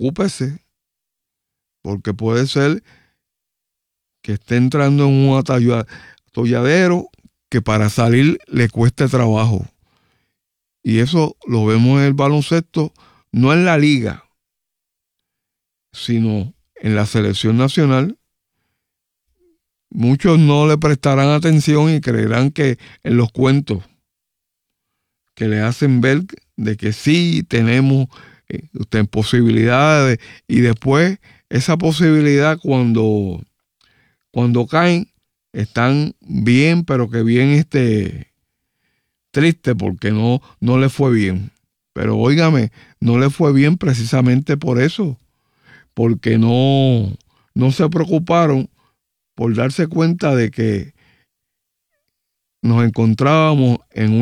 preocúpese, porque puede ser que esté entrando en un atolladero que para salir le cueste trabajo. Y eso lo vemos en el baloncesto, no en la liga, sino en la selección nacional. Muchos no le prestarán atención y creerán que en los cuentos que le hacen ver de que sí tenemos posibilidades, y después esa posibilidad cuando caen están bien, pero que bien triste porque no le fue bien. Pero óigame, no le fue bien precisamente por eso, porque no se preocuparon por darse cuenta de que nos encontrábamos en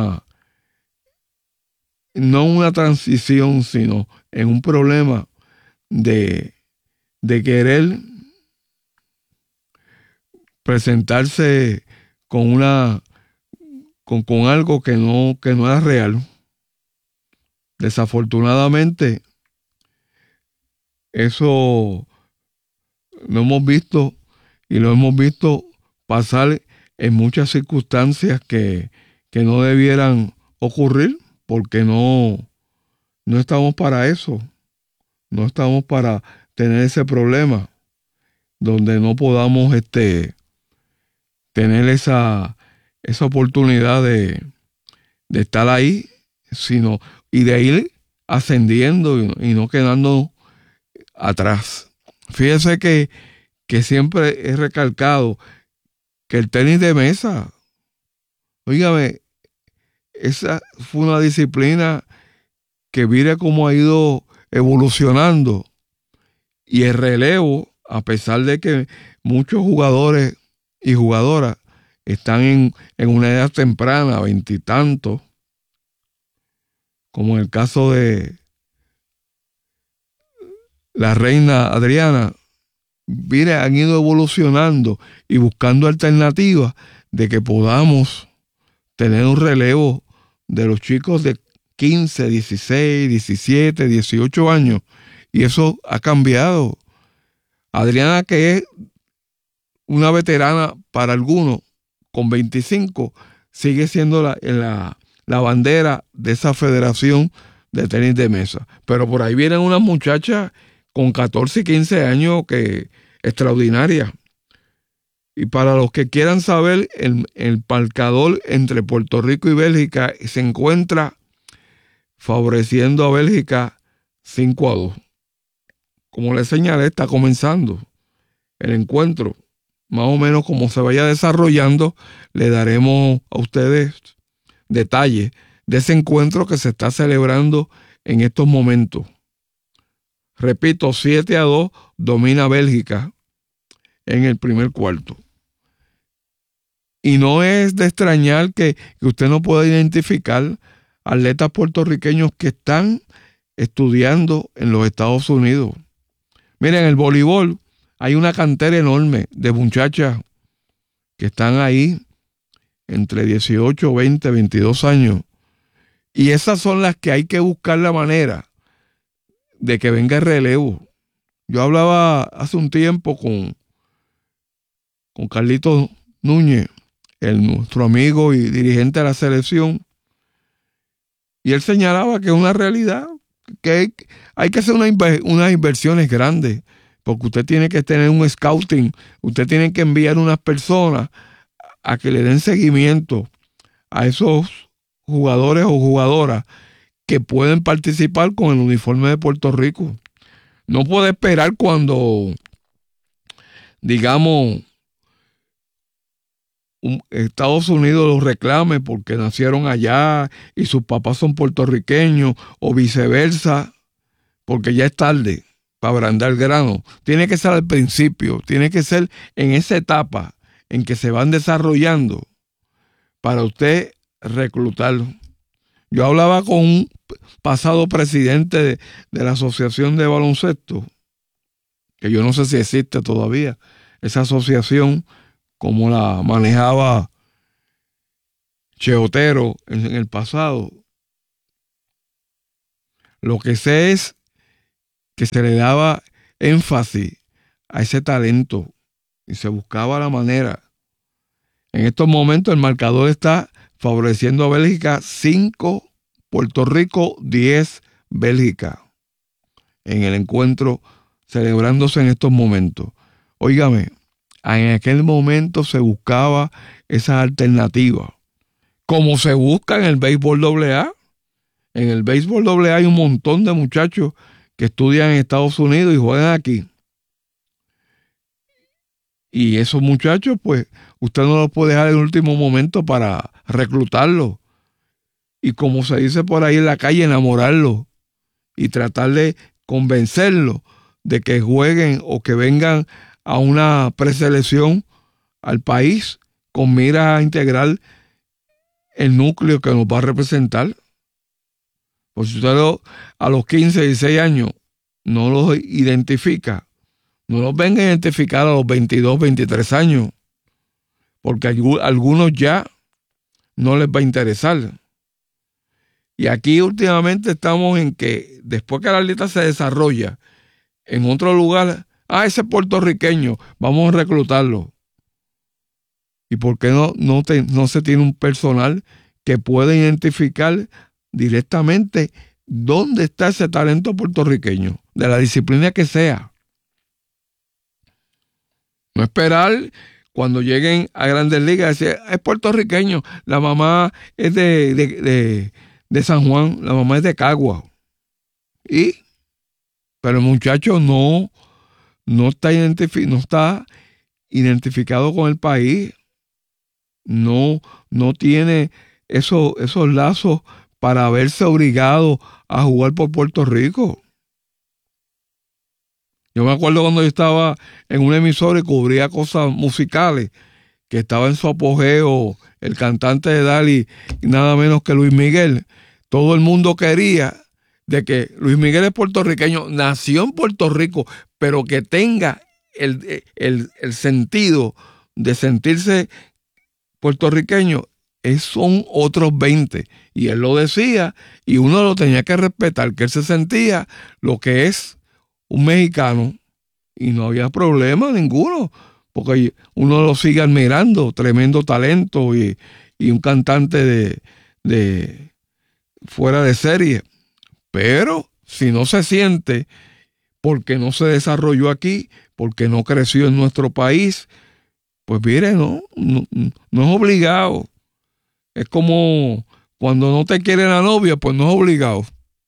no una transición, sino en un problema de querer presentarse con con algo que no era real. Desafortunadamente, eso lo hemos visto y lo hemos visto pasar en muchas circunstancias que no debieran ocurrir, porque no estamos para eso. No estamos para tener ese problema donde no podamos tener esa oportunidad de estar ahí, sino y de ir ascendiendo y no quedando atrás. Fíjese que siempre he recalcado que el tenis de mesa, óigame, esa fue una disciplina que mire cómo ha ido evolucionando, y el relevo, a pesar de que muchos jugadores y jugadoras están en una edad temprana, veintitantos, como en el caso de la reina Adriana, mire, han ido evolucionando y buscando alternativas de que podamos tener un relevo de los chicos de 15, 16, 17, 18 años. Y eso ha cambiado. Adriana, que es una veterana para algunos, con 25, sigue siendo la bandera de esa federación de tenis de mesa. Pero por ahí vienen unas muchachas con 14 y 15 años que extraordinarias. Y para los que quieran saber, el marcador entre Puerto Rico y Bélgica se encuentra favoreciendo a Bélgica 5-2. Como les señalé, está comenzando el encuentro. Más o menos como se vaya desarrollando, le daremos a ustedes detalles de ese encuentro que se está celebrando en estos momentos. Repito, 7-2 domina Bélgica en el primer cuarto. Y no es de extrañar que usted no pueda identificar atletas puertorriqueños que están estudiando en los Estados Unidos. Miren, en el voleibol hay una cantera enorme de muchachas que están ahí entre 18, 20, 22 años. Y esas son las que hay que buscar la manera de que venga el relevo. Yo hablaba hace un tiempo con Carlitos Núñez, nuestro amigo y dirigente de la selección, y él señalaba que es una realidad, que hay que hacer unas inversiones grandes, porque usted tiene que tener un scouting, usted tiene que enviar unas personas a que le den seguimiento a esos jugadores o jugadoras que pueden participar con el uniforme de Puerto Rico. No puede esperar cuando, digamos, Estados Unidos los reclame porque nacieron allá y sus papás son puertorriqueños, o viceversa, porque ya es tarde para agrandar grano. Tiene que ser al principio, tiene que ser en esa etapa en que se van desarrollando para usted reclutarlo. Yo hablaba con un pasado presidente de la Asociación de Baloncesto, que yo no sé si existe todavía, esa asociación como la manejaba Che Otero en el pasado. Lo que sé es que se le daba énfasis a ese talento y se buscaba la manera. En estos momentos el marcador está favoreciendo a Bélgica 5, Puerto Rico 10, Bélgica. En el encuentro celebrándose en estos momentos. Óigame, en aquel momento se buscaba esa alternativa. Como se busca en el béisbol AA. En el béisbol AA hay un montón de muchachos que estudian en Estados Unidos y juegan aquí. Y esos muchachos, pues, usted no los puede dejar en el último momento para reclutarlos. Y como se dice por ahí en la calle, enamorarlos. Y tratar de convencerlos de que jueguen o que vengan a una preselección al país con miras a integrar el núcleo que nos va a representar. Pues si usted a los 15, 16 años no los identifica, no los venga a identificar a los 22, 23 años, porque algunos ya no les va a interesar. Y aquí últimamente estamos en que después que el atleta se desarrolla en otro lugar, ese puertorriqueño, vamos a reclutarlo. ¿Y por qué no se tiene un personal que pueda identificar directamente dónde está ese talento puertorriqueño, de la disciplina que sea? No esperar cuando lleguen a Grandes Ligas decir, es puertorriqueño, la mamá es de San Juan, la mamá es de Cagua. Pero el muchacho no está identificado con el país. No tiene esos lazos para verse obligado a jugar por Puerto Rico. Yo me acuerdo cuando yo estaba en una emisora y cubría cosas musicales, que estaba en su apogeo el cantante de Dalí, nada menos que Luis Miguel. Todo el mundo quería de que Luis Miguel es puertorriqueño, nació en Puerto Rico, pero que tenga el sentido de sentirse puertorriqueño, son otros 20. Y él lo decía, y uno lo tenía que respetar, que él se sentía lo que es un mexicano, y no había problema ninguno, porque uno lo sigue admirando, tremendo talento, y un cantante de fuera de serie. Pero si no se siente, porque no se desarrolló aquí, porque no creció en nuestro país, pues mire, no es obligado. Es como cuando no te quiere la novia, pues no es obligado.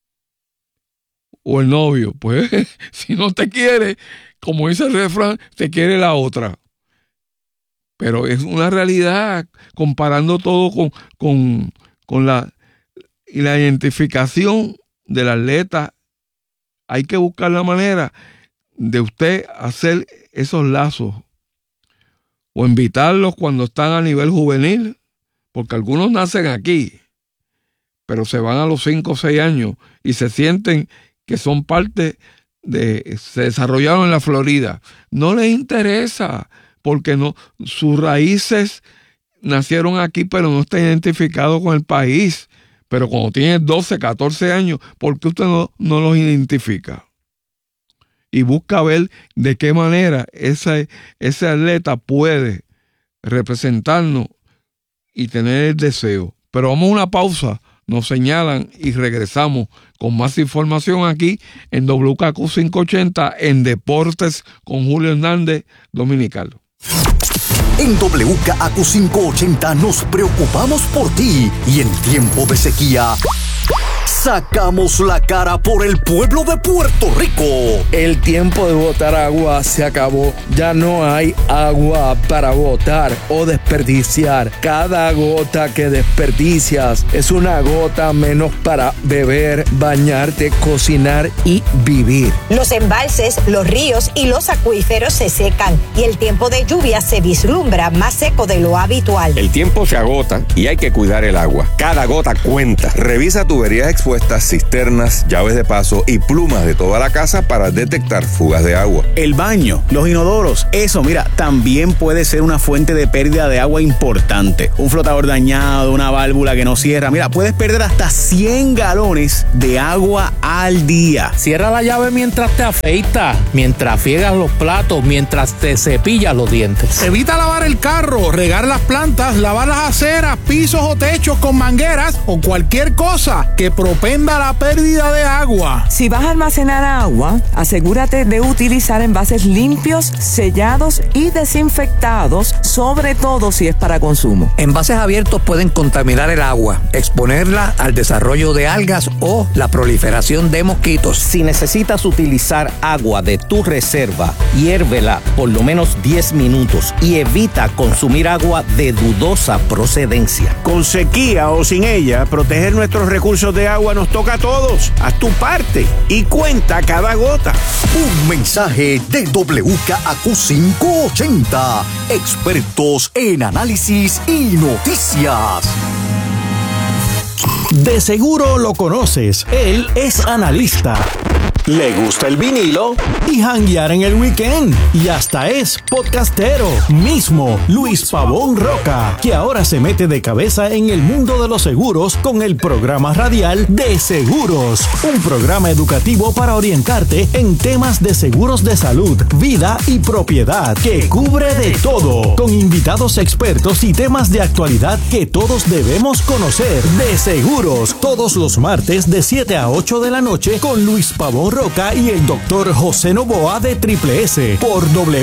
O el novio, pues si no te quiere, como dice el refrán, te quiere la otra. Pero es una realidad, comparando todo con la identificación del atleta. Hay que buscar la manera de usted hacer esos lazos o invitarlos cuando están a nivel juvenil, porque algunos nacen aquí, pero se van a los 5 o 6 años y se sienten que son parte se desarrollaron en la Florida. No les interesa, porque sus raíces nacieron aquí, pero no está identificado con el país. Pero cuando tiene 12, 14 años, ¿por qué usted no los identifica? Y busca ver de qué manera ese atleta puede representarnos y tener el deseo. Pero vamos a una pausa, nos señalan y regresamos con más información aquí en WKQ 580 en Deportes con Julio Hernández Dominical. En WKQ 580 nos preocupamos por ti y en tiempo de sequía sacamos la cara por el pueblo de Puerto Rico. El tiempo de botar agua se acabó. Ya no hay agua para botar o desperdiciar. Cada gota que desperdicias es una gota menos para beber, bañarte, cocinar y vivir. Los embalses, los ríos y los acuíferos se secan y el tiempo de lluvia se vislumbra alumbra más seco de lo habitual. El tiempo se agota y hay que cuidar el agua. Cada gota cuenta. Revisa tuberías expuestas, cisternas, llaves de paso y plumas de toda la casa para detectar fugas de agua. El baño, los inodoros, eso, mira, también puede ser una fuente de pérdida de agua importante. Un flotador dañado, una válvula que no cierra. Mira, puedes perder hasta 100 galones de agua al día. Cierra la llave mientras te afeitas, mientras friegas los platos, mientras te cepillas los dientes. Evita lavar el carro, regar las plantas, lavar las aceras, pisos o techos con mangueras o cualquier cosa que propenda la pérdida de agua. Si vas a almacenar agua, asegúrate de utilizar envases limpios, sellados y desinfectados, sobre todo si es para consumo. Envases abiertos pueden contaminar el agua, exponerla al desarrollo de algas o la proliferación de mosquitos. Si necesitas utilizar agua de tu reserva, hiérvela por lo menos 10 minutos y evita consumir agua de dudosa procedencia. Con sequía o sin ella, proteger nuestros recursos de agua nos toca a todos. Haz tu parte y cuenta cada gota. Un mensaje de WKAQ580, expertos en análisis y noticias. De seguro lo conoces, él es analista. Le gusta el vinilo y janguear en el weekend. Y hasta es podcastero. Mismo Luis Pavón Roca, que ahora se mete de cabeza en el mundo de los seguros con el programa radial De Seguros. Un programa educativo para orientarte en temas de seguros de salud, vida y propiedad, que cubre de todo. Con invitados expertos y temas de actualidad que todos debemos conocer. De Seguros, todos los martes de 7 a 8 de la noche con Luis Pavón Roca y el doctor José Novoa de Triple S por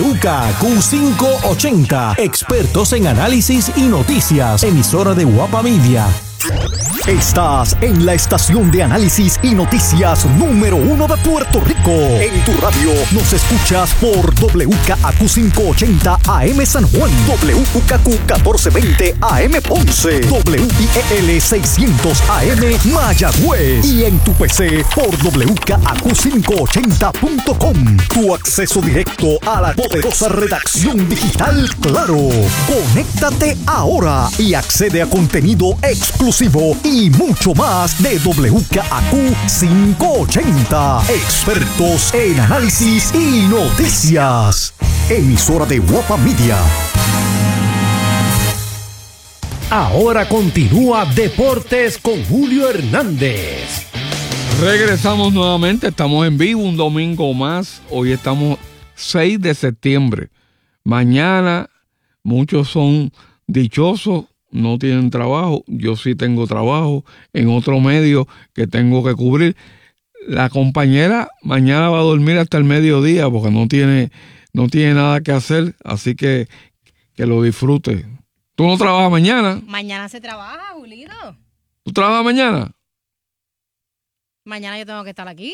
WKQ580. Expertos en análisis y noticias. Emisora de Guapa Media. Estás en la estación de análisis y noticias número 1 de Puerto Rico. En tu radio nos escuchas por WKAQ580 AM San Juan, WKQ 1420 AM Ponce, WIEL 600 AM Mayagüez y en tu PC por WKAQ580.com. Tu acceso directo a la poderosa redacción digital Claro. Conéctate ahora y accede a contenido exclusivo y mucho más de WKAQ580. Expertos en análisis y noticias. Emisora de Guapa Media. Ahora continúa Deportes con Julio Hernández. Regresamos nuevamente, estamos en vivo un domingo más. Hoy estamos 6 de septiembre. Mañana muchos son dichosos, no tienen trabajo. Yo sí tengo trabajo en otro medio que tengo que cubrir. La compañera mañana va a dormir hasta el mediodía porque no tiene nada que hacer, así que lo disfrute. ¿Tú no trabajas mañana? Mañana se trabaja, Julito. ¿Tú trabajas mañana? Mañana yo tengo que estar aquí.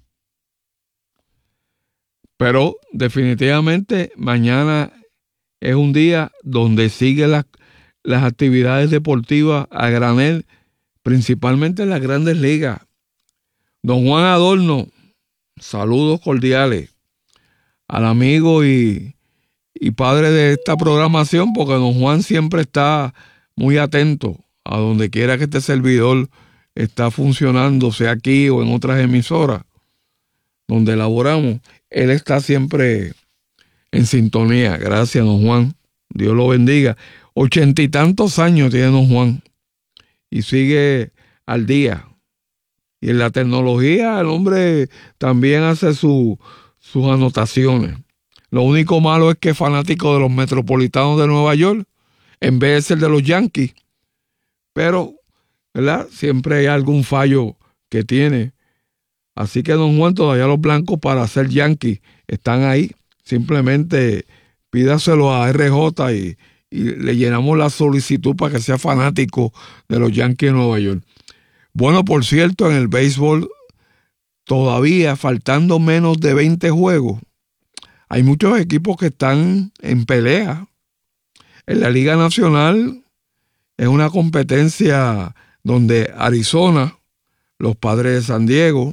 Pero definitivamente mañana es un día donde siguen las actividades deportivas a granel, principalmente en las grandes ligas. Don Juan Adorno, saludos cordiales al amigo y padre de esta programación, porque don Juan siempre está muy atento a donde quiera que este servidor está funcionando, sea aquí o en otras emisoras donde elaboramos. Él está siempre en sintonía. Gracias, don Juan. Dios lo bendiga. 80 y tantos años tiene don Juan y sigue al día. Y en la tecnología el hombre también hace sus anotaciones. Lo único malo es que es fanático de los Metropolitanos de Nueva York en vez de ser de los Yankees. Pero, ¿verdad? Siempre hay algún fallo que tiene. Así que don Juan, todavía los blancos para ser Yankees están ahí. Simplemente pídaselo a RJ y le llenamos la solicitud para que sea fanático de los Yankees de Nueva York. Bueno, por cierto, en el béisbol, todavía faltando menos de 20 juegos, hay muchos equipos que están en pelea. En la Liga Nacional es una competencia donde Arizona, los Padres de San Diego,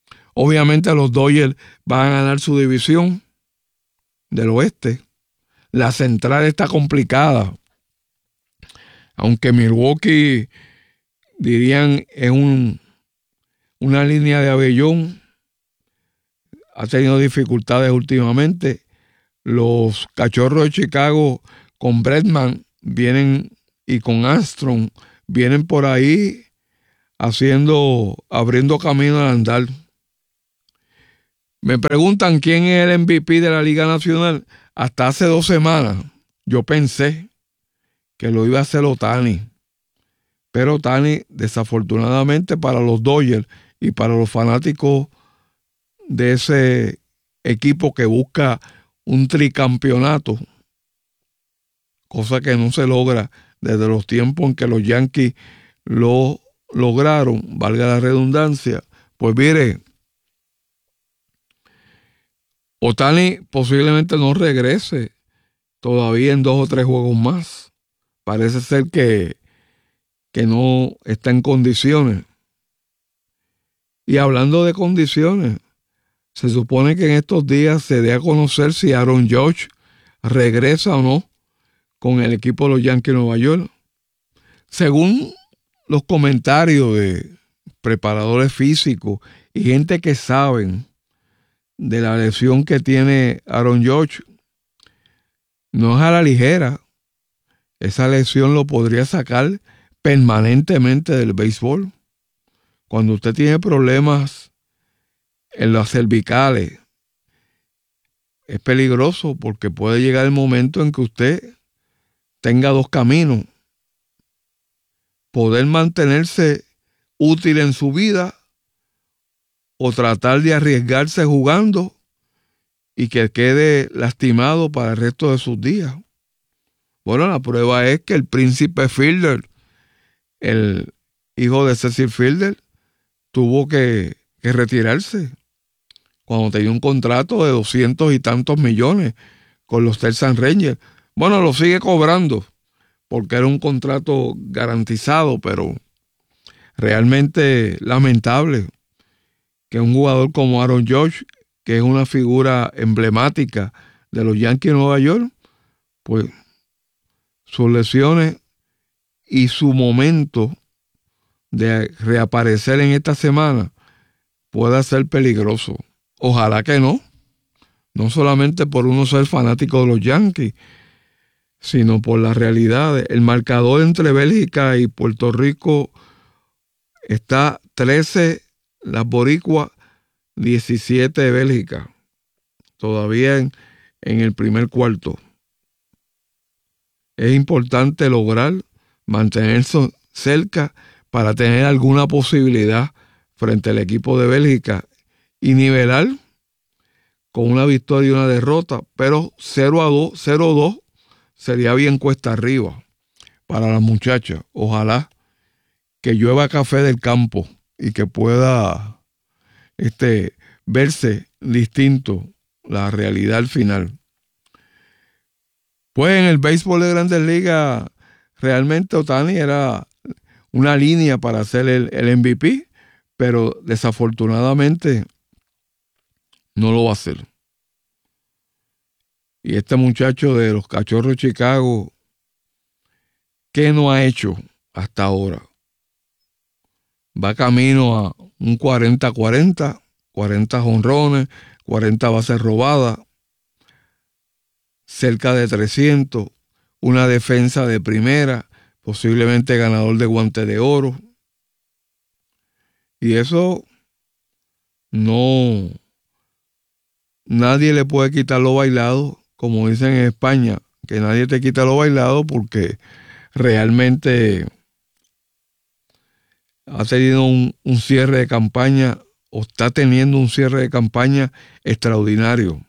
obviamente los Dodgers van a ganar su división del oeste. La central está complicada. Aunque Milwaukee, dirían, es una línea de abellón, ha tenido dificultades últimamente. Los Cachorros de Chicago con Bregman vienen, y con Armstrong vienen por ahí abriendo camino al andar. Me preguntan quién es el MVP de la Liga Nacional. Hasta hace 2 semanas yo pensé que lo iba a hacer Ohtani. Pero Ohtani, desafortunadamente para los Dodgers y para los fanáticos de ese equipo que busca un tricampeonato, cosa que no se logra desde los tiempos en que los Yankees lo lograron, valga la redundancia, pues mire, Ohtani posiblemente no regrese todavía en 2 o 3 juegos más. Parece ser que no está en condiciones. Y hablando de condiciones, se supone que en estos días se dé a conocer si Aaron Judge regresa o no con el equipo de los Yankees de Nueva York. Según los comentarios de preparadores físicos y gente que saben de la lesión que tiene Aaron Judge, no es a la ligera. Esa lesión lo podría sacar permanentemente del béisbol. Cuando usted tiene problemas en las cervicales, es peligroso porque puede llegar el momento en que usted tenga 2 caminos: poder mantenerse útil en su vida o tratar de arriesgarse jugando y que quede lastimado para el resto de sus días. Bueno, la prueba es que el príncipe Fielder, el hijo de Cecil Fielder, tuvo que retirarse cuando tenía un contrato de 200 y tantos millones con los Texas Rangers. Bueno, lo sigue cobrando porque era un contrato garantizado, pero realmente lamentable que un jugador como Aaron Judge, que es una figura emblemática de los Yankees de Nueva York, pues sus lesiones y su momento de reaparecer en esta semana pueda ser peligroso. Ojalá que no solamente por uno ser fanático de los Yankees, sino por la realidad. El marcador entre Bélgica y Puerto Rico está 13 las boricuas, 17 Bélgica, todavía en el primer cuarto. Es importante lograr mantenerse cerca para tener alguna posibilidad frente al equipo de Bélgica y nivelar con una victoria y una derrota, pero 0-2 sería bien cuesta arriba para las muchachas. Ojalá que llueva café del campo y que pueda verse distinto la realidad al final. Pues en el béisbol de Grandes Ligas, realmente Ohtani era una línea para ser el MVP, pero desafortunadamente no lo va a hacer. Y este muchacho de los Cachorros de Chicago, ¿qué no ha hecho hasta ahora? Va camino a un 40-40, 40 jonrones, 40 bases robadas, cerca de 300, una defensa de primera, posiblemente ganador de Guante de Oro. Y eso nadie le puede quitar lo bailado, como dicen en España, que nadie te quita lo bailado, porque realmente ha tenido un cierre de campaña, o está teniendo un cierre de campaña extraordinario.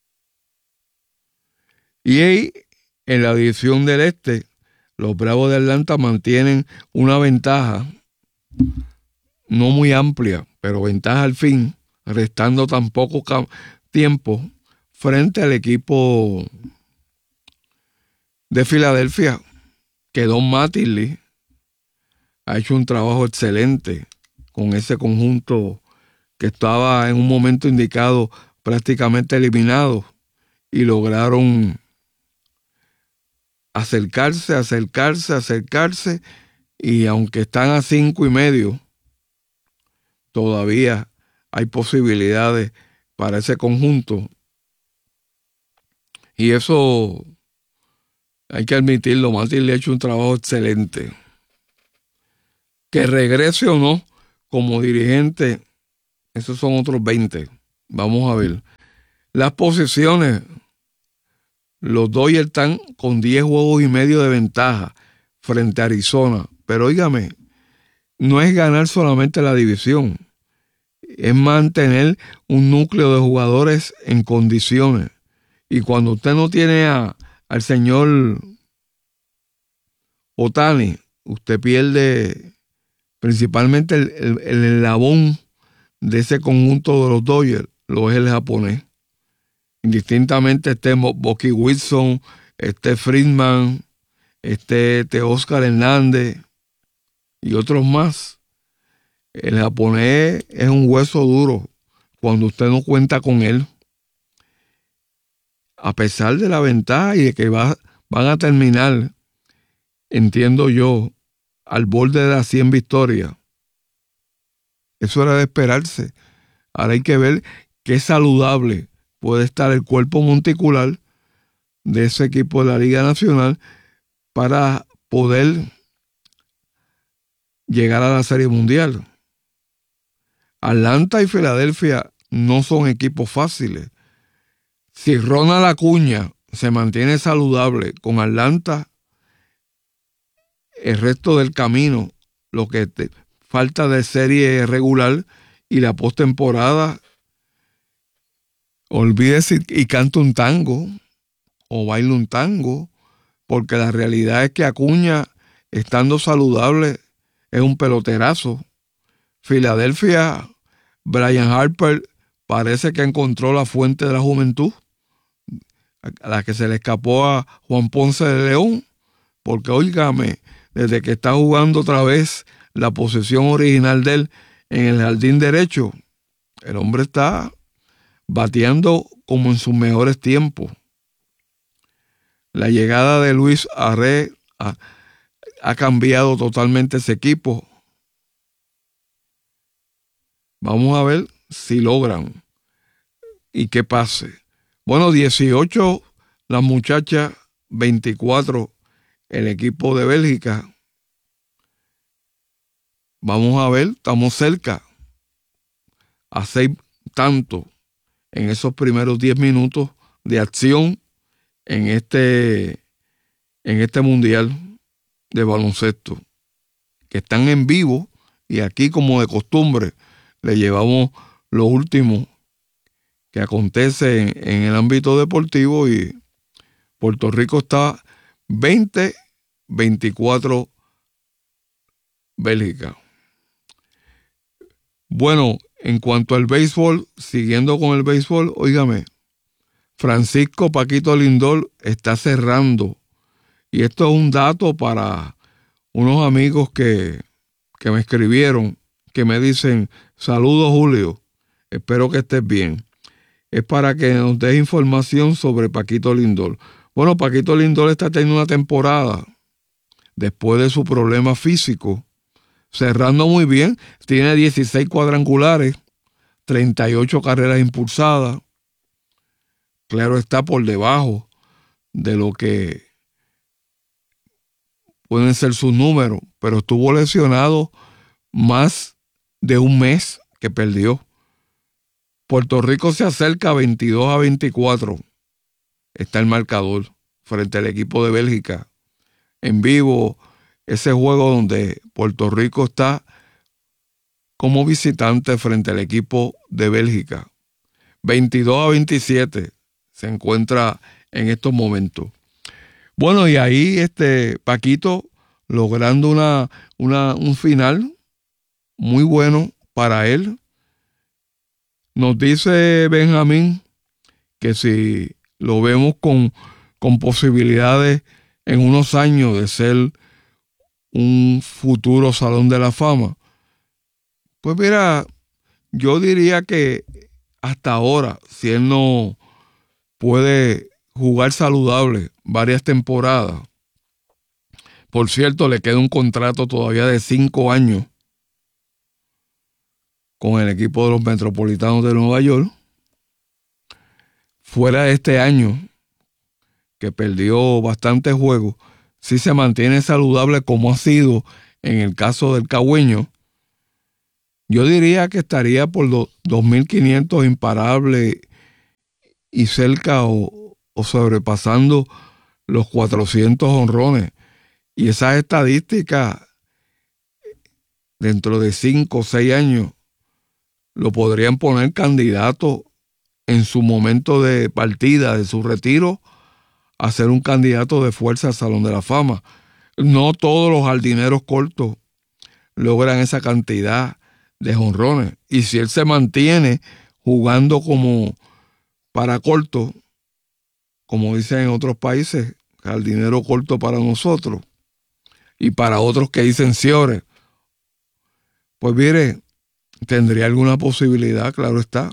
Y ahí, en la división del este, los Bravos de Atlanta mantienen una ventaja, no muy amplia, pero ventaja al fin, restando tan poco tiempo, frente al equipo de Filadelfia, que Don Mattingly ha hecho un trabajo excelente con ese conjunto que estaba en un momento indicado prácticamente eliminado, y lograron acercarse, y aunque están a 5.5, todavía hay posibilidades para ese conjunto. Y eso hay que admitirlo, Martín le ha hecho un trabajo excelente. Que regrese o no como dirigente, esos son otros 20. Vamos a ver. Las posiciones, los Dodgers están con 10 juegos y medio de ventaja frente a Arizona. Pero óigame, no es ganar solamente la división, es mantener un núcleo de jugadores en condiciones. Y cuando usted no tiene al señor Ohtani, usted pierde principalmente el eslabón de ese conjunto de los Dodgers, lo es el japonés. Indistintamente esté Bucky Wilson, esté Friedman, esté Teóscar Hernández y otros más. El japonés es un hueso duro cuando usted no cuenta con él. A pesar de la ventaja y de que van a terminar, entiendo yo, al borde de las 100 victorias. Eso era de esperarse. Ahora hay que ver qué saludable puede estar el cuerpo monticular de ese equipo de la Liga Nacional para poder llegar a la Serie Mundial. Atlanta y Filadelfia no son equipos fáciles. Si Ronald Acuña se mantiene saludable con Atlanta, el resto del camino, lo que falta de serie regular y la postemporada, olvídese y canta un tango o baila un tango, porque la realidad es que Acuña, estando saludable, es un peloterazo. Filadelfia, Brian Harper parece que encontró la fuente de la juventud, a la que se le escapó a Juan Ponce de León, porque óigame, desde que está jugando otra vez la posición original de él en el jardín derecho, el hombre está bateando como en sus mejores tiempos. La llegada de Luis Arraez ha cambiado totalmente ese equipo. Vamos a ver si logran y qué pase. Bueno, 18 las muchachas, 24 el equipo de Bélgica. Vamos a ver, estamos cerca a 6 tantos en esos primeros 10 minutos de acción en este mundial de baloncesto, que están en vivo, y aquí, como de costumbre, le llevamos lo último que acontece en el ámbito deportivo, y Puerto Rico está 20-24 Bélgica. Bueno, en cuanto al béisbol, siguiendo con el béisbol, óigame, Francisco Paquito Lindor está cerrando, y esto es un dato para unos amigos que me escribieron, que me dicen: saludos Julio, espero que estés bien. Es para que nos des información sobre Paquito Lindor. Bueno, Paquito Lindor está teniendo una temporada, después de su problema físico, cerrando muy bien. Tiene 16 cuadrangulares, 38 carreras impulsadas. Claro, está por debajo de lo que pueden ser sus números, pero estuvo lesionado más de un mes que perdió. Puerto Rico se acerca 22-24. Está el marcador frente al equipo de Bélgica. En vivo, ese juego donde Puerto Rico está como visitante frente al equipo de Bélgica. 22-27 se encuentra en estos momentos. Bueno, y ahí Paquito logrando un final muy bueno para él. Nos dice Benjamín que si lo vemos con posibilidades en unos años de ser un futuro Salón de la Fama, pues mira, yo diría que hasta ahora, si él no puede jugar saludable varias temporadas, Por cierto, le queda un contrato todavía de 5 años con el equipo de los Metropolitanos de Nueva York. Fuera de este año, que perdió bastantes juegos, si se mantiene saludable como ha sido en el caso del Cagüeño, yo diría que estaría por los 2.500 imparables y cerca o sobrepasando los 400 jonrones. Y esas estadísticas, dentro de 5 o 6 años, lo podrían poner candidato en su momento de partida, de su retiro, a ser un candidato de fuerza al Salón de la Fama. No todos los jardineros cortos logran esa cantidad de jonrones. Y si él se mantiene jugando como para corto, como dicen en otros países, jardinero corto para nosotros, y para otros que dicen señores, pues mire, tendría alguna posibilidad, claro está.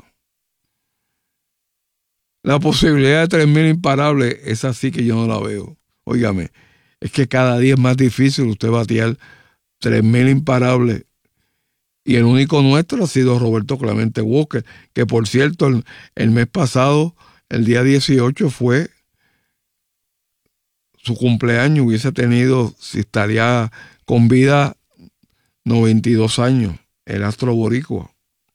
La posibilidad de 3.000 imparables, esa sí que yo no la veo. Óigame, es que cada día es más difícil usted batear 3.000 imparables. Y el único nuestro ha sido Roberto Clemente Walker, que por cierto, el mes pasado, el día 18, fue su cumpleaños. Hubiese tenido, si estaría con vida, 92 años, el astro boricua.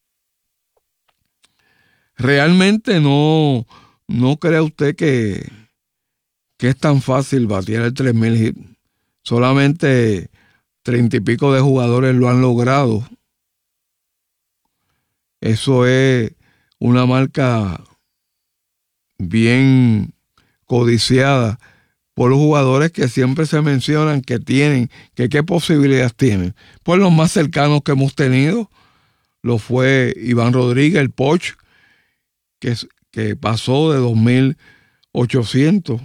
Realmente no crea usted que es tan fácil batear el 3.000 hits. Solamente 30 y pico de jugadores lo han logrado. Eso es una marca bien codiciada por los jugadores que siempre se mencionan que tienen, que qué posibilidades tienen. Pues los más cercanos que hemos tenido lo fue Iván Rodríguez, el Poch, que pasó de 2.800.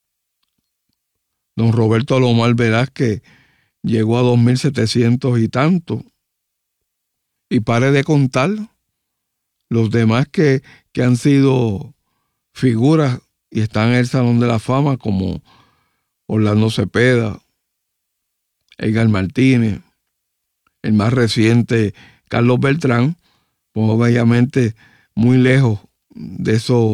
Don Roberto Alomar Velázquez llegó a 2.700 y tanto. Y pare de contar los demás que han sido figuras y están en el Salón de la Fama, como Orlando Cepeda, Edgar Martínez, el más reciente, Carlos Beltrán, pues obviamente muy lejos de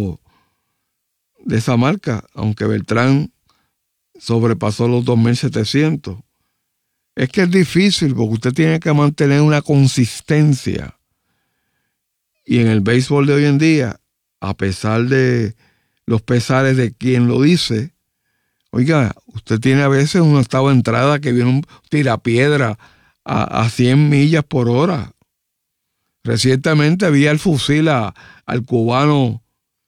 esa marca, aunque Beltrán sobrepasó los 2.700. Es que es difícil porque usted tiene que mantener una consistencia. Y en el béisbol de hoy en día, a pesar de los pesares de quien lo dice, oiga, usted tiene a veces una octava entrada que viene un tirapiedra a 100 millas por hora. Recientemente vi al fusil al cubano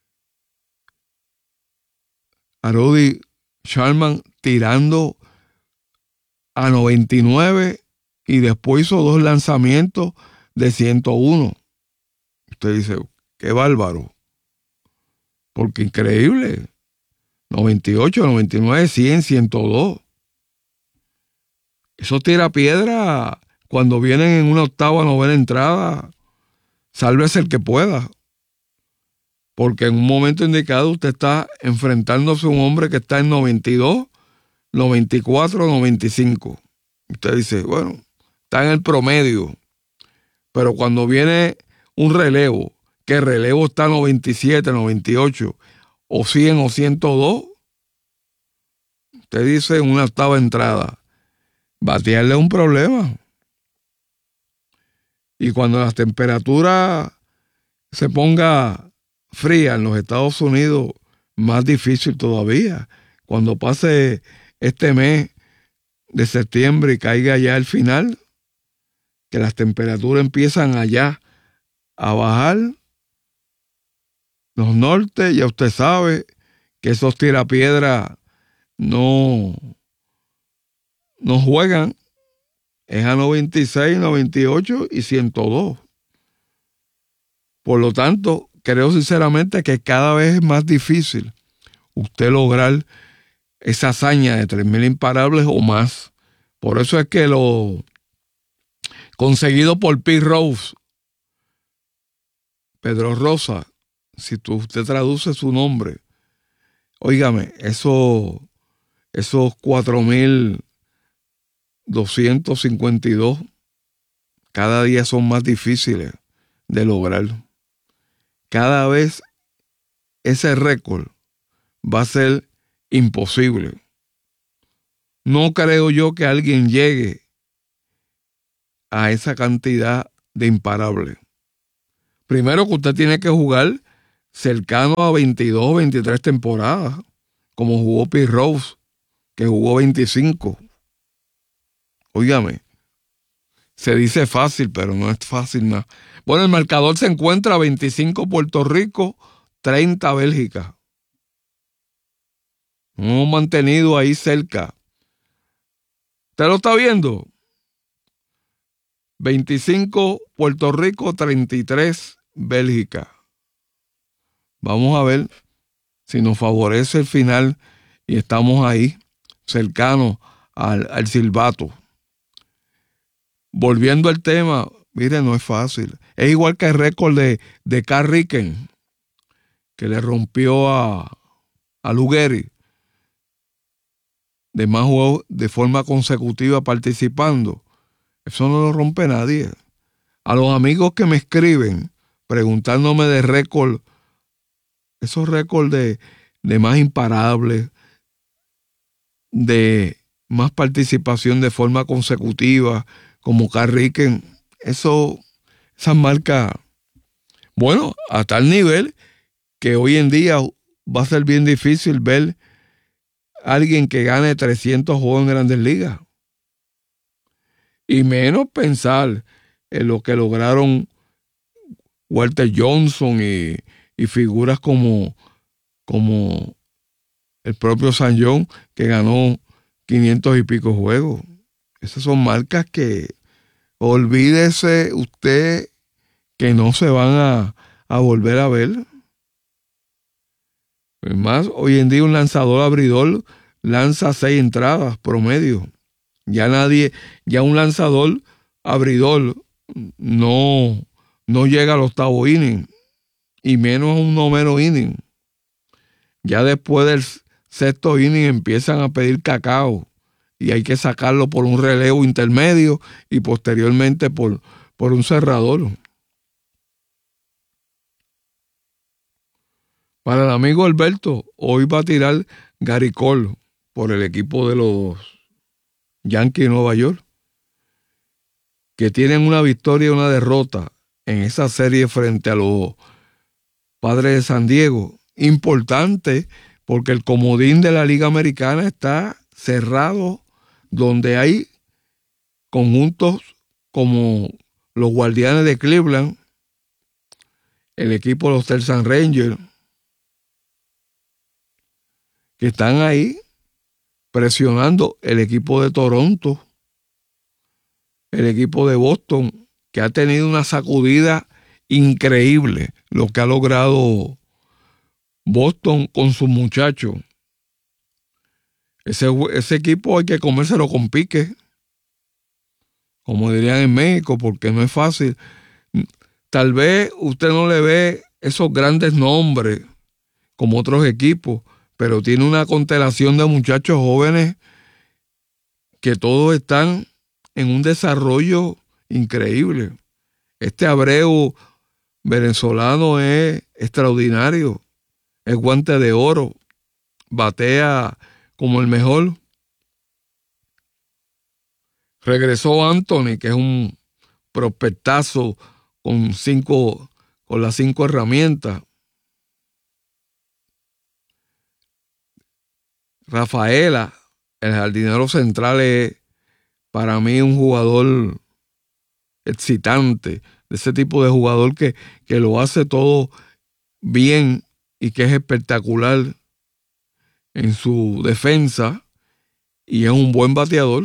Aroldis Chapman tirando a 99 y después hizo 2 lanzamientos de 101. Usted dice, qué bárbaro. Porque increíble. 98, 99, 100, 102. Eso tira piedra cuando vienen en una octava, novena entrada. Sálvese el que pueda. Porque en un momento indicado usted está enfrentándose a un hombre que está en 92, 94, 95. Usted dice, bueno, está en el promedio. Pero cuando viene un relevo, que el relevo está a 97, 98, o 100 o 102, usted dice en una octava entrada, batearle es un problema. Y cuando la temperatura se ponga fría en los Estados Unidos, más difícil todavía. Cuando pase este mes de septiembre y caiga ya el final, que las temperaturas empiezan allá a bajar, los nortes, ya usted sabe que esos tirapiedras no juegan, es a 96, 98 y 102. Por lo tanto, creo sinceramente que cada vez es más difícil usted lograr esa hazaña de 3.000 imparables o más. Por eso es que lo conseguido por Pete Rose, Pedro Rosa, si usted traduce su nombre, óigame, esos 4.000 252. Cada día son más difíciles de lograr. Cada vez ese récord va a ser imposible. No creo yo que alguien llegue a esa cantidad de imparables. Primero que usted tiene que jugar cercano a 22, 23 temporadas, como jugó Pete Rose, que jugó 25. Óigame, se dice fácil, pero no es fácil nada. Bueno, el marcador se encuentra a 25 Puerto Rico, 30 Bélgica. Nos hemos mantenido ahí cerca. ¿Usted lo está viendo? 25 Puerto Rico, 33 Bélgica. Vamos a ver si nos favorece el final y estamos ahí, cercanos al silbato. Volviendo al tema, mire, no es fácil. Es igual que el récord de Carl Ricken, que le rompió a Lou Gehrig, de más juegos de forma consecutiva participando. Eso no lo rompe nadie. A los amigos que me escriben preguntándome de récord, esos récords de más imparables, de más participación de forma consecutiva, como Carl Ricken, esas marcas, bueno, a tal nivel que hoy en día va a ser bien difícil ver a alguien que gane 300 juegos en Grandes Ligas. Y menos pensar en lo que lograron Walter Johnson y figuras como el propio San John, que ganó 500 y pico juegos. Esas son marcas que olvídese usted que no se van a volver a ver. Además, hoy en día un lanzador abridor lanza 6 entradas promedio. Ya un lanzador abridor no llega al 8º inning, y menos a un 9º inning. Ya después del 6º inning empiezan a pedir cacao y hay que sacarlo por un relevo intermedio y posteriormente por un cerrador. Para el amigo Alberto, hoy va a tirar Gary Cole por el equipo de los Yankees de Nueva York, que tienen una victoria y una derrota en esa serie frente a los Padres de San Diego. Importante porque el comodín de la Liga Americana está cerrado, donde hay conjuntos como los Guardianes de Cleveland, el equipo de los Texas Rangers, que están ahí presionando el equipo de Toronto, el equipo de Boston, que ha tenido una sacudida increíble, lo que ha logrado Boston con sus muchachos. Ese equipo hay que comérselo con pique, como dirían en México, porque no es fácil. Tal vez usted no le ve esos grandes nombres como otros equipos, pero tiene una constelación de muchachos jóvenes que todos están en un desarrollo increíble. Este Abreu venezolano es extraordinario, es guante de oro, batea como el mejor. Regresó Anthony, que es un prospectazo con las 5 herramientas. Rafaela, el jardinero central, es para mí un jugador excitante, de ese tipo de jugador que lo hace todo bien y que es espectacular en su defensa y es un buen bateador.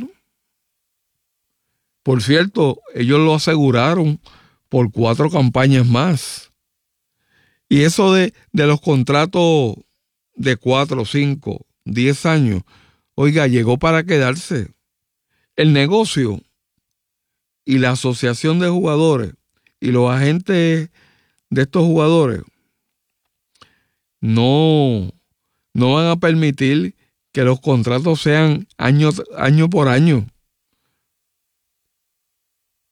Por cierto, ellos lo aseguraron por 4 campañas más. Y eso de los contratos de 4, 5, 10 años, oiga, llegó para quedarse. El negocio y la asociación de jugadores y los agentes de estos jugadores no van a permitir que los contratos sean año por año.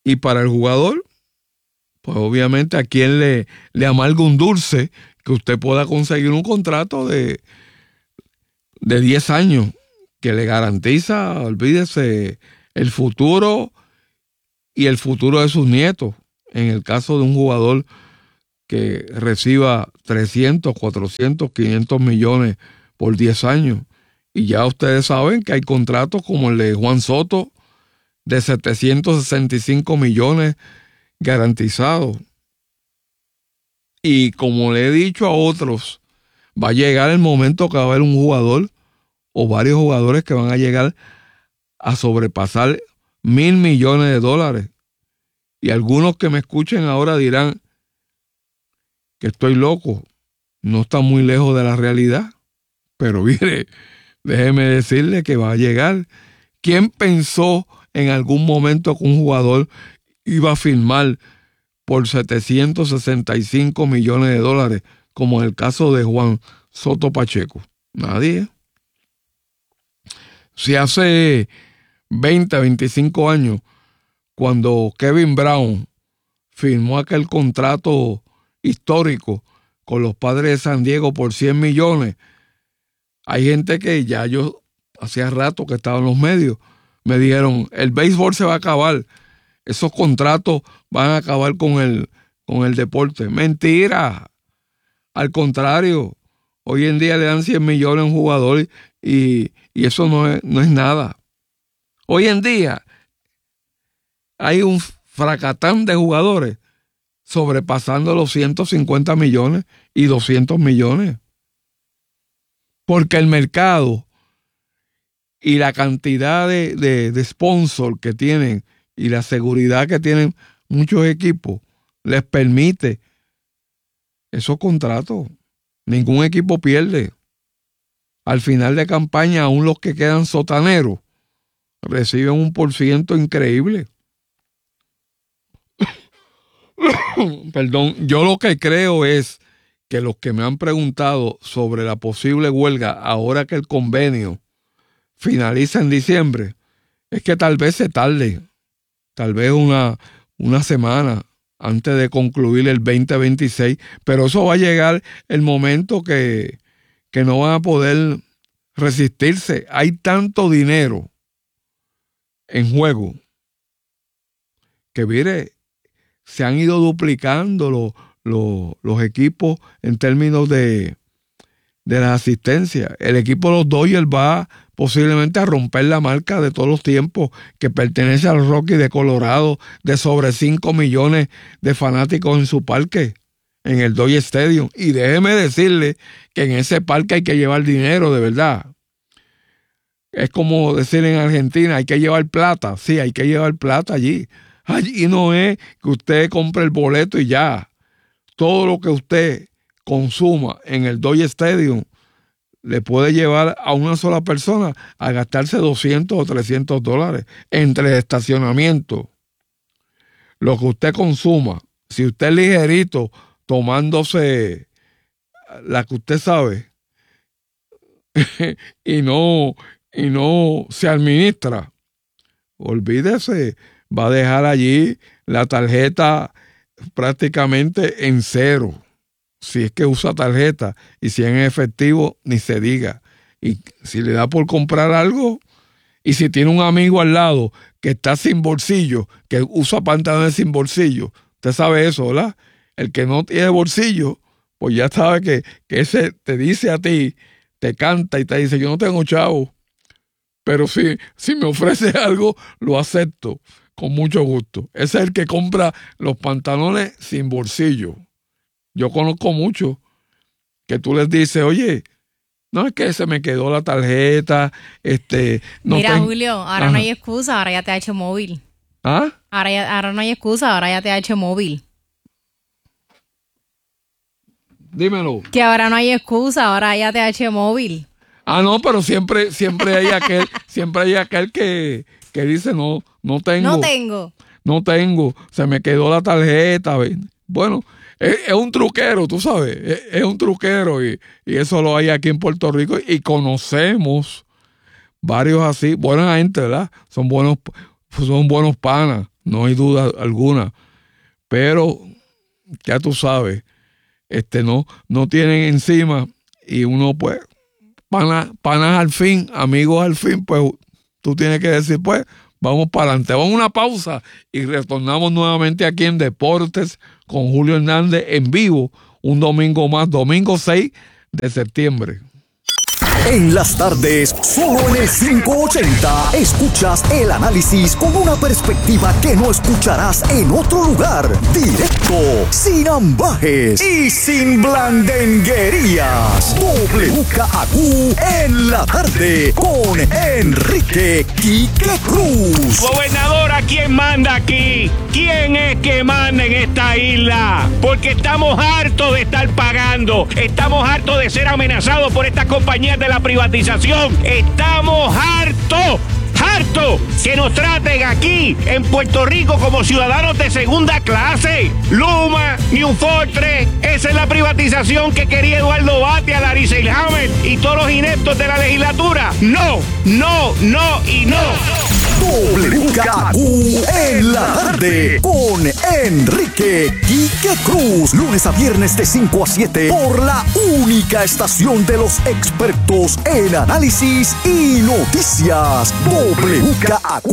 Y para el jugador, pues obviamente a quien le amarga un dulce que usted pueda conseguir un contrato de 10 años que le garantiza, olvídese, el futuro y el futuro de sus nietos. En el caso de un jugador que reciba 300, 400, 500 millones por 10 años. Y ya ustedes saben que hay contratos como el de Juan Soto de 765 millones garantizados. Y como le he dicho a otros, va a llegar el momento que va a haber un jugador o varios jugadores que van a llegar a sobrepasar $1,000 millones. Y algunos que me escuchen ahora dirán que estoy loco. No está muy lejos de la realidad. Pero mire, déjeme decirle que va a llegar. ¿Quién pensó en algún momento que un jugador iba a firmar por 765 millones de dólares, como en el caso de Juan Soto Pacheco? Nadie. Si hace 20, 25 años, cuando Kevin Brown firmó aquel contrato histórico con los Padres de San Diego por 100 millones, hay gente que ya yo hacía rato que estaba en los medios, me dijeron, el béisbol se va a acabar, esos contratos van a acabar con el deporte. Mentira. Al contrario, hoy en día le dan 100 millones a un jugador y eso no es nada. Hoy en día hay un fracatán de jugadores sobrepasando los 150 millones y 200 millones. Porque el mercado y la cantidad de sponsor que tienen y la seguridad que tienen muchos equipos les permite esos contratos. Ningún equipo pierde. Al final de campaña, aún los que quedan sotaneros reciben un % increíble. Perdón, yo lo que creo es que los que me han preguntado sobre la posible huelga ahora que el convenio finaliza en diciembre, es que tal vez se tarde, tal vez una semana antes de concluir el 2026, pero eso va a llegar el momento que no van a poder resistirse. Hay tanto dinero en juego que, mire, se han ido duplicando los equipos en términos de la asistencia. El equipo de los Dodgers va posiblemente a romper la marca de todos los tiempos que pertenece al Rockies de Colorado, de sobre 5 millones de fanáticos en su parque, en el Dodger Stadium. Y déjeme decirle que en ese parque hay que llevar dinero, de verdad. Es como decir en Argentina, hay que llevar plata. Sí, hay que llevar plata allí. Allí no es que usted compre el boleto y ya. Todo lo que usted consuma en el Dodger Stadium le puede llevar a una sola persona a gastarse $200 o $300 entre estacionamiento. Lo que usted consuma, si usted es ligerito tomándose la que usted sabe y no se administra, olvídese, va a dejar allí la tarjeta prácticamente en cero. Si es que usa tarjeta, y si es en efectivo, ni se diga. Y si le da por comprar algo, y si tiene un amigo al lado que está sin bolsillo, que usa pantalones sin bolsillo, usted sabe eso, ¿verdad? El que no tiene bolsillo, pues ya sabe que ese te dice a ti, te canta y te dice, yo no tengo chavo, pero si me ofrece algo, lo acepto con mucho gusto. Ese es el que compra los pantalones sin bolsillo. Yo conozco muchos que tú les dices, oye, no es que se me quedó la tarjeta, no mira, Julio, ahora no hay excusa, ahora ya te ha hecho móvil. ¿Ah? Ahora no hay excusa, ahora ya te ha hecho móvil. Dímelo. Que ahora no hay excusa, ahora ya te ha hecho móvil. Ah, no, pero siempre hay aquel que dice, no tengo, se me quedó la tarjeta. Bueno, es un truquero, tú sabes, es un truquero y eso lo hay aquí en Puerto Rico y conocemos varios así, buena gente, ¿verdad? Son buenos panas, no hay duda alguna. Pero ya tú sabes, no tienen encima y uno pues, panas al fin, amigos al fin, pues tú tienes que decir pues, vamos para adelante. Vamos a una pausa y retornamos nuevamente aquí en Deportes con Julio Hernández en vivo, un domingo más, domingo 6 de septiembre. En las tardes, solo en el 580, escuchas el análisis con una perspectiva que no escucharás en otro lugar. Directo, sin ambajes y sin blandenguerías. WKAQ en la tarde con Enrique Quique Cruz. Gobernadora, ¿quién manda aquí? ¿Quién es que manda en esta isla? Porque estamos hartos de estar pagando. Estamos hartos de ser amenazados por estas compañías de la privatización. Estamos hartos que nos traten aquí en Puerto Rico como ciudadanos de segunda clase. Luma, New Fortress, esa es la privatización que quería Eduardo Batia, Larry Selhammer y todos los ineptos de la legislatura. No y no. WKQ en la tarde con Enrique Quique Cruz. Lunes a viernes de 5 a 7 por la única estación de los expertos en análisis y noticias. WKQ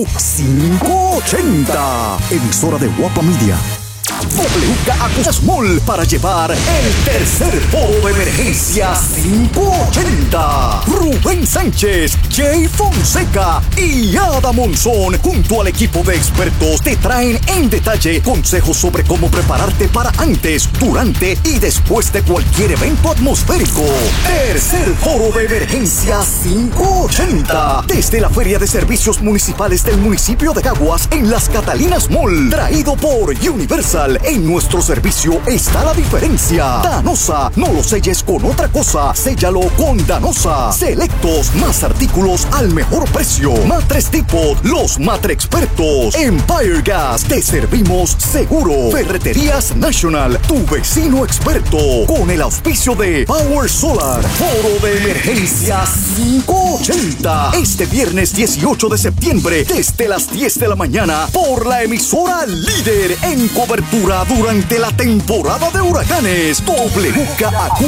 580, emisora de Guapa Media. WKAQ Small para llevar el tercer foro de emergencia 580. Rubén Sánchez, Jay Fonseca y Ada Monzón junto al equipo de expertos te traen en detalle consejos sobre cómo prepararte para antes, durante y después de cualquier evento atmosférico. Tercer foro de emergencia 580 desde la Feria de Servicios Municipales del municipio de Caguas en Las Catalinas Mall, traído por Universal. En nuestro servicio está la diferencia. Danosa, no lo selles con otra cosa, séllalo con Danosa. Selectos, más artículos al mejor precio. Matres Depot, los Matre Expertos. Empire Gas, te servimos seguro. Ferreterías National, tu vecino experto. Con el auspicio de Power Solar. Foro de emergencia 580. Este viernes 18 de septiembre, desde las 10 de la mañana, por la emisora líder en cobertura durante la temporada de huracanes. WKAQ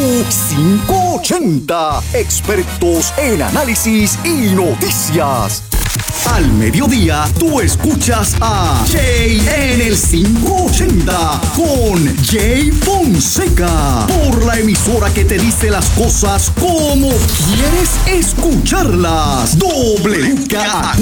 580. Expertos en análisis y noticias. Al mediodía, tú escuchas a Jay en el 580 con Jay Fonseca. Por la emisora que te dice las cosas como quieres escucharlas. WKAQ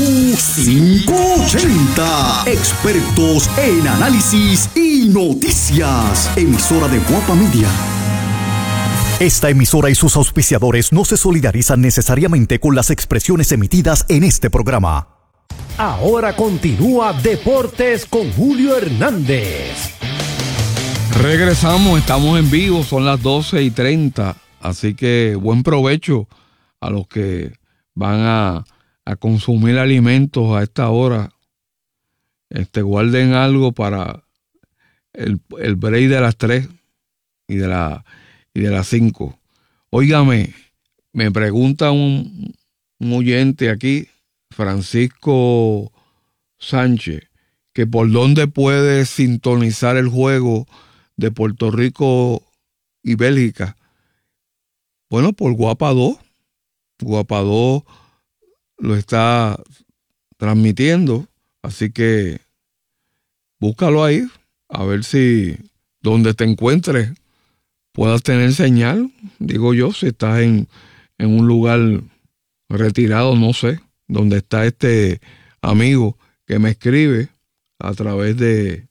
580. Expertos en análisis y noticias. Emisora de Guapa Media. Esta emisora y sus auspiciadores no se solidarizan necesariamente con las expresiones emitidas en este programa. Ahora continúa Deportes con Julio Hernández. Regresamos, estamos en vivo, son las 12:30, así que buen provecho a los que van a consumir alimentos a esta hora. Guarden algo para el break de las 3 y de las 5. Óigame, me pregunta un oyente aquí, Francisco Sánchez, que por dónde puede sintonizar el juego de Puerto Rico y Bélgica. Bueno, por Guapa 2. Guapa 2 lo está transmitiendo, así que búscalo ahí, a ver si donde te encuentres puedas tener señal, digo yo, si estás en un lugar retirado, no sé, donde está este amigo que me escribe a través de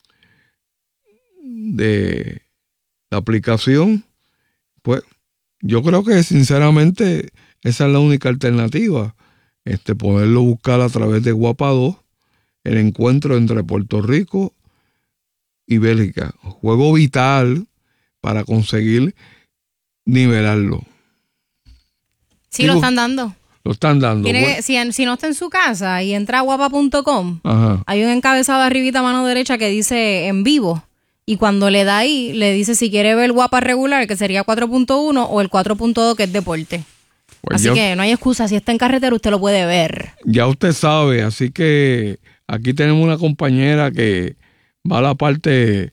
la aplicación. Pues yo creo que sinceramente esa es la única alternativa, poderlo buscar a través de Guapa 2, el encuentro entre Puerto Rico y Bélgica, juego vital para conseguir nivelarlo. Sí, lo están dando. Lo están dando. Si no está en su casa y entra a guapa.com, ajá, hay un encabezado arribita a mano derecha que dice en vivo. Y cuando le da ahí, le dice si quiere ver Guapa regular, que sería 4.1, o el 4.2, que es deporte. Pues así que no hay excusa. Si está en carretera, usted lo puede ver. Ya usted sabe, así que aquí tenemos una compañera que va a la parte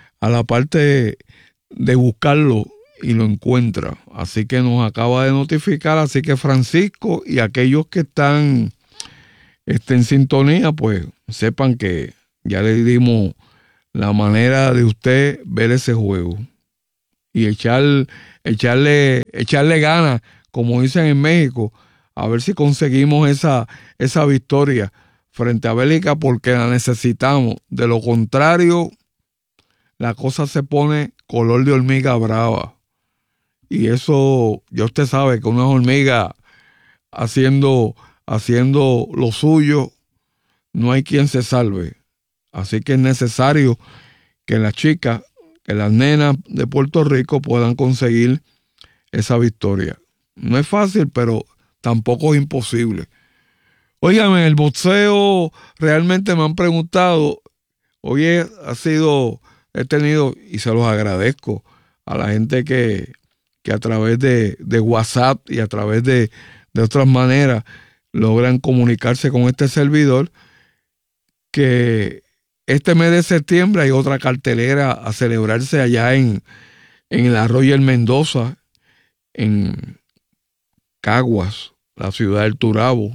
de buscarlo y lo encuentra. Así que nos acaba de notificar. Así que Francisco y aquellos que están en sintonía, pues sepan que ya le dimos la manera de usted ver ese juego y echarle ganas, como dicen en México, a ver si conseguimos esa victoria frente a Bélgica, porque la necesitamos. De lo contrario, la cosa se pone color de hormiga brava. Y eso, ya usted sabe que una hormiga haciendo lo suyo, no hay quien se salve. Así que es necesario que las chicas, que las nenas de Puerto Rico puedan conseguir esa victoria. No es fácil, pero tampoco es imposible. Óigame, el boxeo, realmente me han preguntado, oye, he tenido, y se los agradezco a la gente que a través de WhatsApp y a través de otras maneras logran comunicarse con este servidor, que este mes de septiembre hay otra cartelera a celebrarse allá en el Arroyo El Mendoza, en Caguas, la ciudad del Turabo,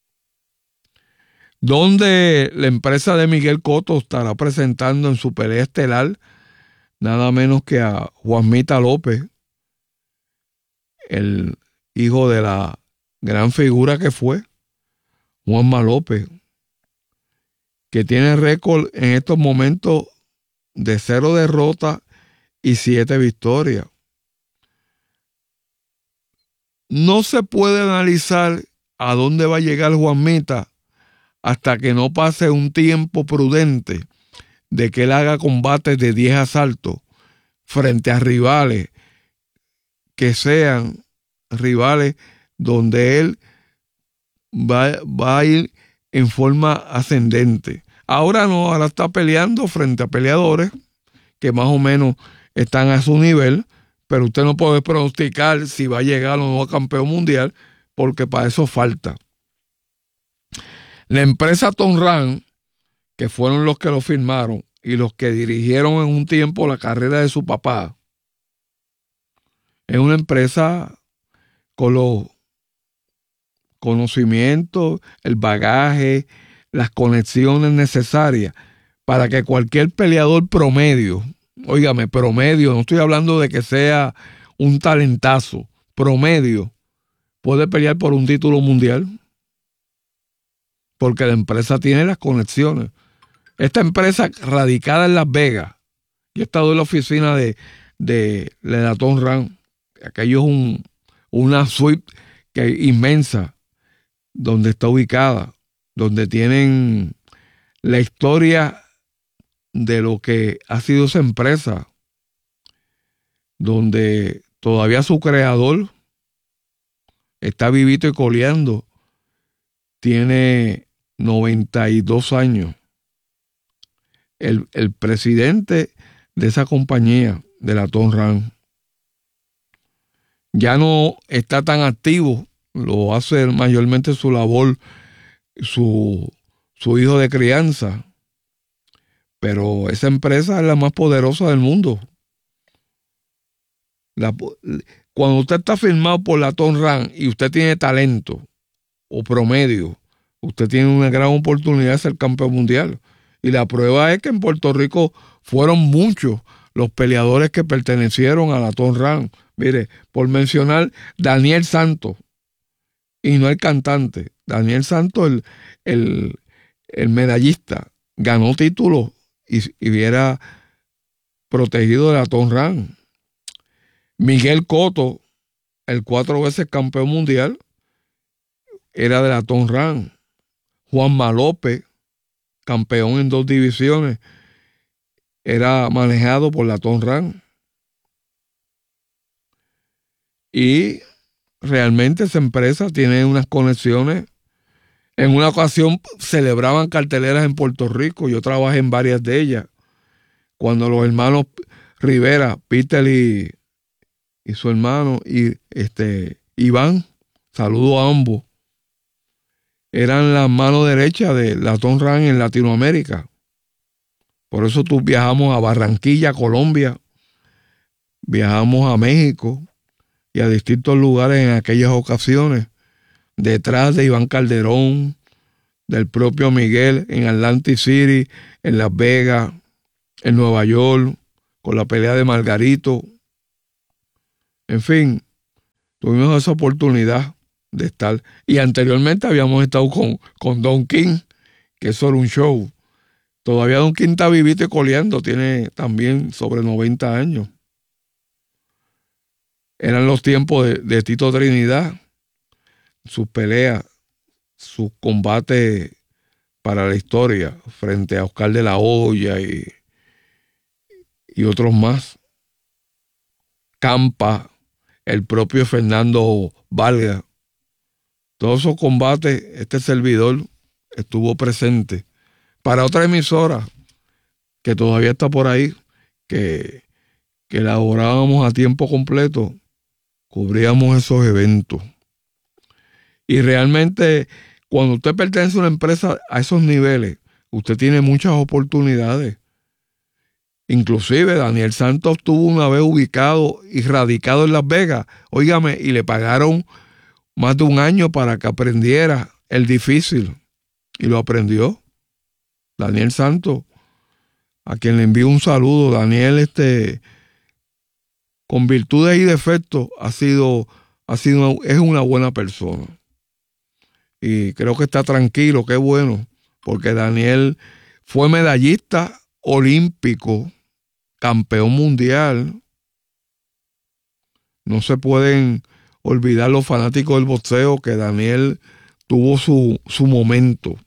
donde la empresa de Miguel Cotto estará presentando en su pelea estelar nada menos que a Juanmita López, el hijo de la gran figura que fue Juanma López, que tiene récord en estos momentos de 0 derrotas y 7 victorias. No se puede analizar a dónde va a llegar Juanmita hasta que no pase un tiempo prudente de que él haga combates de 10 asaltos frente a rivales que sean rivales donde él va a ir en forma ascendente. Ahora no, ahora está peleando frente a peleadores que más o menos están a su nivel, pero usted no puede pronosticar si va a llegar o no a campeón mundial, porque para eso falta. La empresa Tonran, que fueron los que lo firmaron y los que dirigieron en un tiempo la carrera de su papá, es una empresa con los conocimientos, el bagaje, las conexiones necesarias para que cualquier peleador promedio, óigame, promedio, no estoy hablando de que sea un talentazo, promedio, puede pelear por un título mundial, porque la empresa tiene las conexiones. Esta empresa radicada en Las Vegas, yo he estado en la oficina de la Tonran, aquello es una suite inmensa, donde está ubicada, donde tienen la historia de lo que ha sido esa empresa, donde todavía su creador está vivito y coleando, tiene 92 años. El presidente de esa compañía, de la Tonran, ya no está tan activo, lo hace mayormente su labor, su hijo de crianza, pero esa empresa es la más poderosa del mundo. Cuando usted está firmado por la Tonran y usted tiene talento o promedio, usted tiene una gran oportunidad de ser campeón mundial. Y la prueba es que en Puerto Rico fueron muchos los peleadores que pertenecieron a la Tonran. Mire, por mencionar Daniel Santos, y no el cantante, Daniel Santos, el medallista, ganó títulos y hubiera protegido de la Tonran. Miguel Cotto, el 4 veces campeón mundial, era de la Tonran. Juanma López, campeón en 2 divisiones, era manejado por la Tonran. Y realmente esa empresa tiene unas conexiones. En una ocasión celebraban carteleras en Puerto Rico. Yo trabajé en varias de ellas. Cuando los hermanos Rivera, Peter y su hermano Iván, saludo a ambos, eran la mano derecha de Latón Ran en Latinoamérica. Por eso viajamos a Barranquilla, Colombia, viajamos a México y a distintos lugares en aquellas ocasiones, detrás de Iván Calderón, del propio Miguel, en Atlantic City, en Las Vegas, en Nueva York, con la pelea de Margarito. En fin, tuvimos esa oportunidad de estar. Y anteriormente habíamos estado con Don King, que eso era un show. Todavía Don King está vivito y coleando, tiene también sobre 90 años. Eran los tiempos de Tito Trinidad, sus peleas, sus combates para la historia frente a Oscar de la Hoya y otros más. Campa, el propio Fernando Vargas. Todos esos combates, este servidor estuvo presente. Para otra emisora que todavía está por ahí, que elaborábamos a tiempo completo, cubríamos esos eventos. Y realmente, cuando usted pertenece a una empresa a esos niveles, usted tiene muchas oportunidades. Inclusive Daniel Santos estuvo una vez ubicado y radicado en Las Vegas, óigame, y le pagaron más de un año para que aprendiera el difícil. Y lo aprendió. Daniel Santos, a quien le envío un saludo. Daniel, con virtudes y defectos, es una buena persona. Y creo que está tranquilo, qué bueno, porque Daniel fue medallista olímpico, campeón mundial. No se pueden olvidar los fanáticos del boxeo que Daniel tuvo su momento,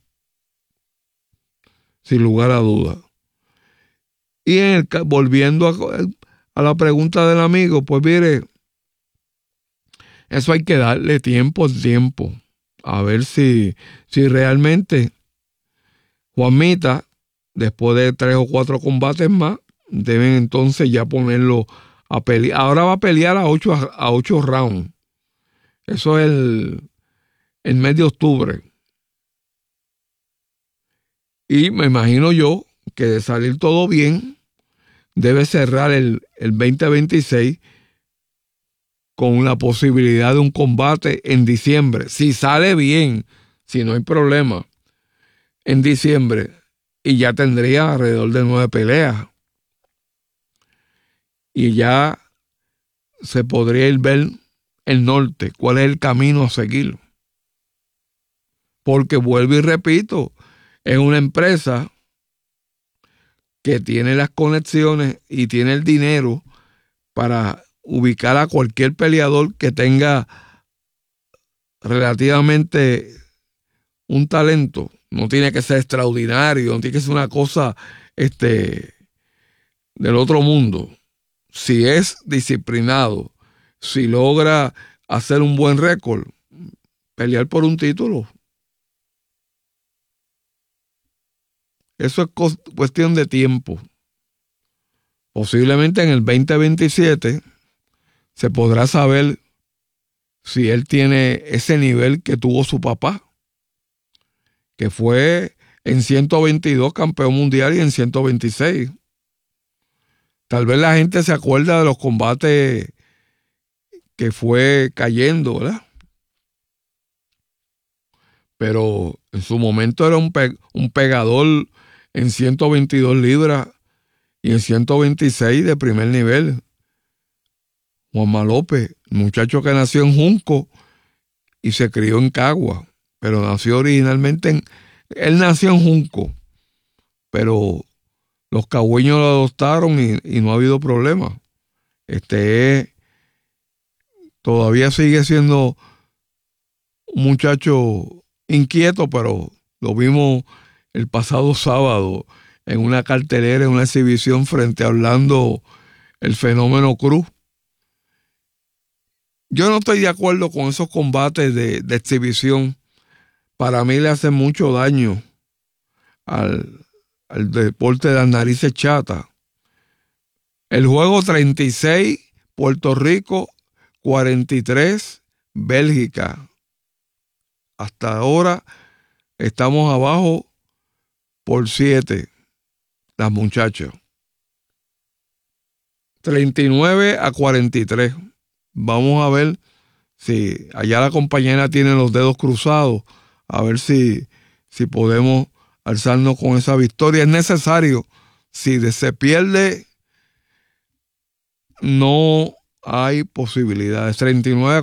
sin lugar a dudas. Y volviendo a la pregunta del amigo, pues mire, eso hay que darle tiempo al tiempo, a ver si realmente Juanmita, después de 3 o 4 combates más, deben entonces ya ponerlo a pelear. Ahora va a pelear a 8 rounds. Eso es el mes de octubre. Y me imagino yo que de salir todo bien, debe cerrar el 2026 con la posibilidad de un combate en diciembre. Si sale bien, si no hay problema, en diciembre. Y ya tendría alrededor de 9 peleas. Y ya se podría ir ver el norte, cuál es el camino a seguir. Porque vuelvo y repito, es una empresa que tiene las conexiones y tiene el dinero para ubicar a cualquier peleador que tenga relativamente un talento. No tiene que ser extraordinario, no tiene que ser una cosa del otro mundo. Si es disciplinado, si logra hacer un buen récord, pelear por un título. Eso es cuestión de tiempo. Posiblemente en el 2027 se podrá saber si él tiene ese nivel que tuvo su papá, que fue en 122 campeón mundial y en 126. Tal vez la gente se acuerda de los combates que fue cayendo, ¿verdad? Pero en su momento era un pegador en 122 libras y en 126 de primer nivel. Juanma López, muchacho que nació en Junco y se crió en Cagua, pero nació originalmente él nació en Junco, pero los cagüeños lo adoptaron y no ha habido problema. Todavía sigue siendo un muchacho inquieto, pero lo vimos el pasado sábado en una cartelera, en una exhibición frente a Orlando, el Fenómeno Cruz. Yo no estoy de acuerdo con esos combates de exhibición. Para mí le hacen mucho daño al deporte de las narices chatas. El juego 36, Puerto Rico, 43, Bélgica. Hasta ahora estamos abajo por 7, las muchachas. 39-43. Vamos a ver si allá la compañera tiene los dedos cruzados, a ver si podemos alzarnos con esa victoria. Es necesario. Si se pierde, no hay posibilidades. 39